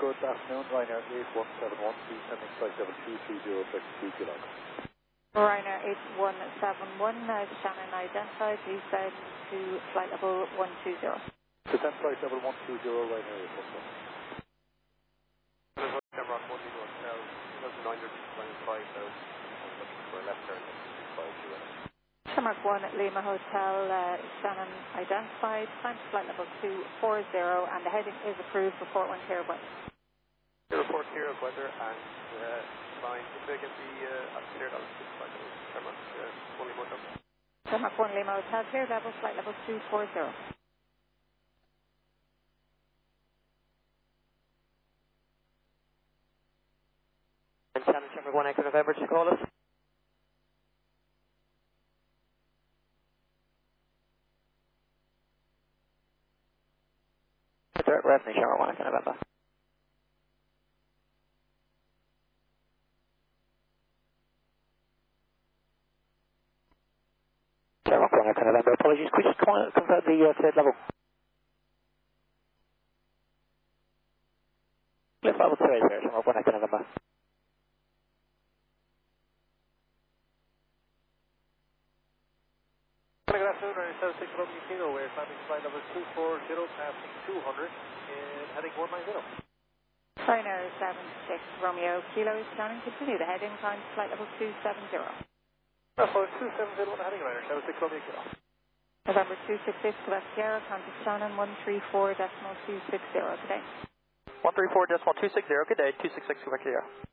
good afternoon, Ryanair 8171, descending flight level 230, flight 2 kilo. Ryanair 8171, Shannon identified, descend to flight level 120. Descend flight level 120, Ryanair 8171. Shamrock 1 Lima Hotel, 925,000, looking for a left turn, 250. Shamrock 1 Lima Hotel, Shannon identified, climb to flight level 240, and the heading is approved, report 1 clear of weather. Report clear of weather, and line, if they can be cleared out to flight level, Shamrock 1 Lima Hotel. Shamrock 1 Lima Hotel, clear level, flight level 240. And Shannon Shamrock 1 Echo November, just call us. Direct revenue, Shamrock 1 Echo November. Shamrock 1 Echo November, apologies, could you just confirm the third level? Lift level 2 is here, Shamrock 1 Echo November. Good afternoon, Ryanair 76 Romeo Kilo, we're climbing to flight level 240, passing 200, and heading 190. Ryanair 76 Romeo Kilo is planning to continue the heading, climb to flight level 270. Flight 270, heading Ryanair 76 Romeo Kilo. November 266, Quebec Sierra, contact Shannon 134.260 today. 134.260, good day, 266 Quebec Sierra.